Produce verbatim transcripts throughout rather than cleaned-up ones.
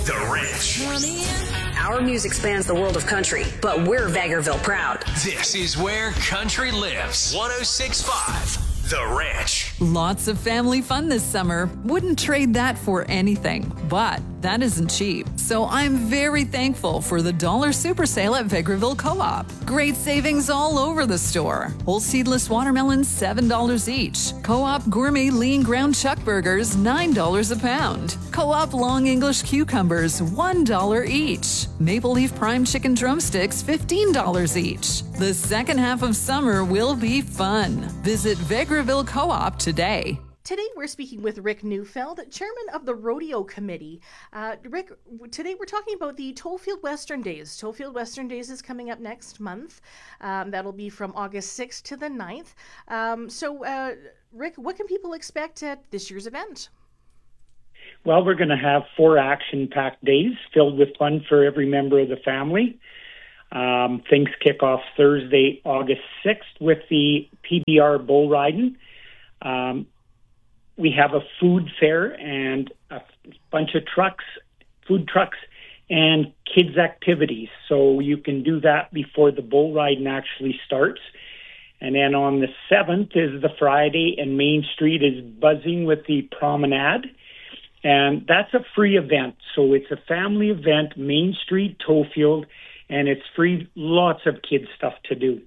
The Rich. Our music spans the world of country, but we're Vegreville proud. This is where country lives. one oh six point five, The Rich. Lots of family fun this summer. Wouldn't trade that for anything, but that isn't cheap. So I'm very thankful for the Dollar Super Sale at Vegreville Co-op. Great savings all over the store. Whole seedless watermelons, seven dollars each. Co-op gourmet lean ground chuck burgers, nine dollars a pound. Co-op long English cucumbers, one dollar each. Maple leaf prime chicken drumsticks, fifteen dollars each. The second half of summer will be fun. Visit Vegreville Co-op today. Today we're speaking with Rick Neufeld, chairman of the Rodeo Committee. Uh, Rick, today we're talking about the Tollfield Western Days. Tollfield Western Days is coming up next month. Um, that'll be from August sixth to the ninth. Um, so, uh, Rick, what can people expect at this year's event? Well, we're going to have four action-packed days filled with fun for every member of the family. Um, things kick off Thursday, August sixth with the P B R bull riding. Um, we have a food fair and a bunch of trucks, food trucks, and kids' activities. So you can do that before the bull riding actually starts. And then on the seventh is the Friday, and Main Street is buzzing with the promenade. And that's a free event. So it's a family event, Main Street, Tollfield, and it's free, lots of kids stuff to do.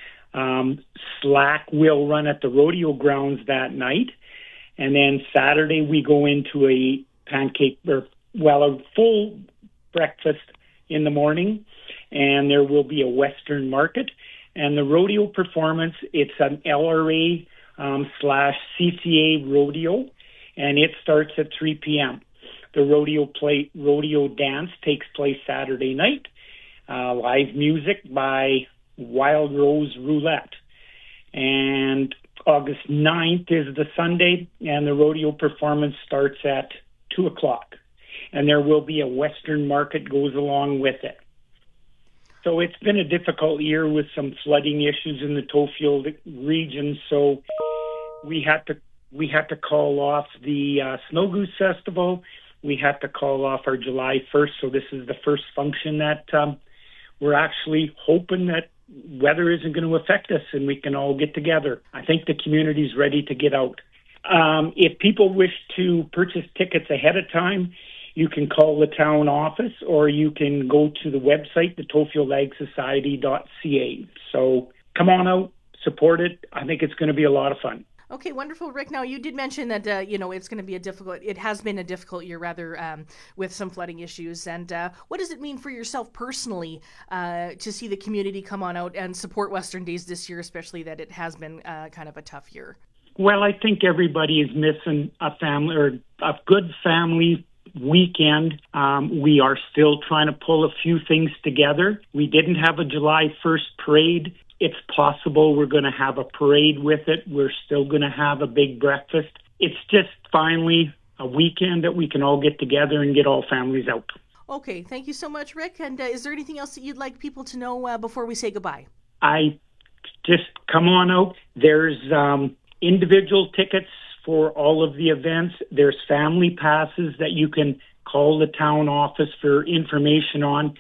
Um, Slack will run at the rodeo grounds that night. And then Saturday we go into a pancake, or well, a full breakfast in the morning. And there will be a Western market. And the rodeo performance, it's an L R A um, slash C C A rodeo. And it starts at three p.m. The rodeo play, rodeo dance takes place Saturday night. Uh, live music by Wild Rose Roulette. And August ninth is the Sunday, and the rodeo performance starts at two o'clock. And there will be a Western market goes along with it. So it's been a difficult year with some flooding issues in the Tollfield region, so we had to we had to call off the uh, Snow Goose Festival. We had to call off our July first, so this is the first function that um, we're actually hoping that weather isn't going to affect us and we can all get together. I think the community's ready to get out. Um, if people wish to purchase tickets ahead of time, you can call the town office or you can go to the website, the Tollfield Ag Society dot C A. So come on out, support it. I think it's going to be a lot of fun. Okay, wonderful, Rick. Now, you did mention that, uh, you know, it's going to be a difficult, it has been a difficult year, rather, um, with some flooding issues. And uh, what does it mean for yourself personally uh, to see the community come on out and support Western Days this year, especially that it has been uh, kind of a tough year? Well, I think everybody is missing a family or a good family weekend. Um, we are still trying to pull a few things together. We didn't have a July first parade. It's possible we're going to have a parade with it. We're still going to have a big breakfast. It's just finally a weekend that we can all get together and get all families out. Okay, thank you so much, Rick. And uh, is there anything else that you'd like people to know uh, before we say goodbye? I just come on out. There's um, individual tickets for all of the events. There's family passes that you can call the town office for information on.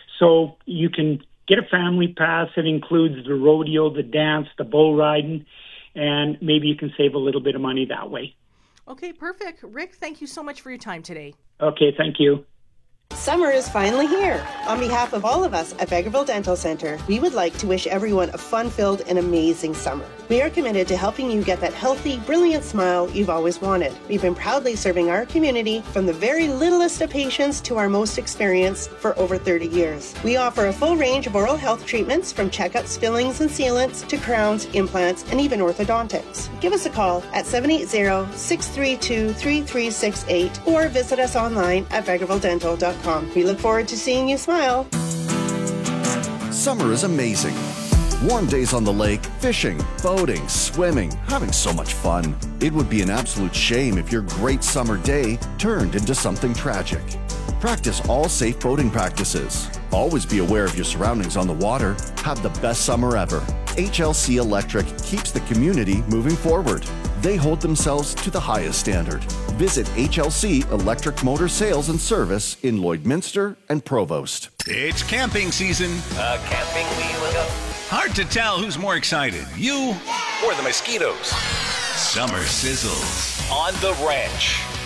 So you can get a family pass. It includes the rodeo, the dance, the bull riding, and maybe you can save a little bit of money that way. Okay, perfect. Rick, thank you so much for your time today. Okay, thank you. Summer is finally here. On behalf of all of us at Vegreville Dental Center, we would like to wish everyone a fun-filled and amazing summer. We are committed to helping you get that healthy, brilliant smile you've always wanted. We've been proudly serving our community from the very littlest of patients to our most experienced for over thirty years. We offer a full range of oral health treatments from checkups, fillings, and sealants to crowns, implants, and even orthodontics. Give us a call at seven eight zero, six three two, three three six eight or visit us online at vegreville dental dot com. We look forward to seeing you smile. Summer is amazing. Warm days on the lake, fishing, boating, swimming, having so much fun. It would be an absolute shame if your great summer day turned into something tragic. Practice all safe boating practices. Always be aware of your surroundings on the water. Have the best summer ever. H L C Electric keeps the community moving forward. They hold themselves to the highest standard. Visit H L C Electric Motor Sales and Service in Lloydminster and Provost. It's camping season. A camping we will go. Hard to tell who's more excited, you Or the mosquitoes. Summer sizzles. On the ranch.